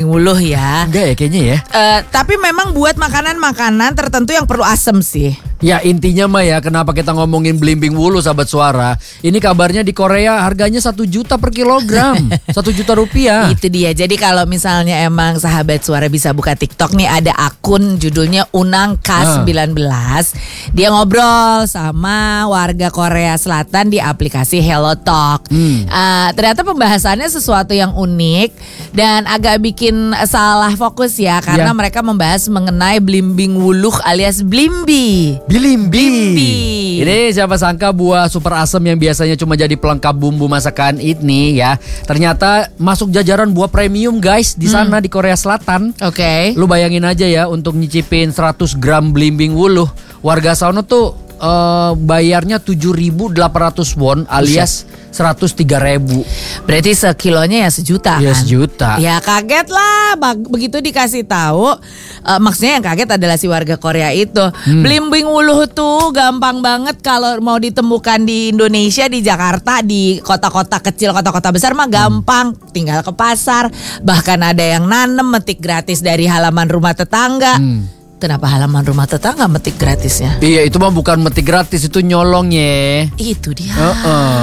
wuluh ya. Enggak ya kayaknya ya. Tapi memang buat makanan-makanan tertentu yang perlu asem sih. Ya intinya mah ya, kenapa kita ngomongin belimbing wuluh sahabat suara. Ini kabarnya di Korea harganya 1 juta per kilogram. 1 juta rupiah. Itu dia. Jadi kalau misalnya emang sahabat suara bisa buka TikTok nih, ada akun judulnya Unang K19. Dia ngobrol sama warga Korea Selatan di aplikasi Hello Talk. Ternyata pembahasannya sesuatu yang unik dan agak bikin salah fokus ya, karena mereka membahas mengenai belimbing wuluh alias blimbi. Blimbi. Ini siapa sangka buah super asem yang biasanya cuma jadi pelengkap bumbu masakan ini ya, ternyata masuk jajaran buah premium guys di sana di Korea Selatan. Oke. Lu bayangin aja ya, untuk nyicipin 100 gram belimbing wuluh, warga sana tuh bayarnya 7.800 won alias 103.000. Berarti sekilonya ya sejuta kan? Ya sejuta. Ya kaget lah begitu dikasih tahu. Maksudnya yang kaget adalah si warga Korea itu. Belimbing wuluh tuh gampang banget kalau mau ditemukan di Indonesia, di Jakarta, di kota-kota kecil, kota-kota besar mah gampang. Tinggal ke pasar. Bahkan ada yang nanem metik gratis dari halaman rumah tetangga. Kenapa halaman rumah tetangga metik gratisnya? Iya, itu mah bukan metik gratis, itu nyolong ya. Itu dia.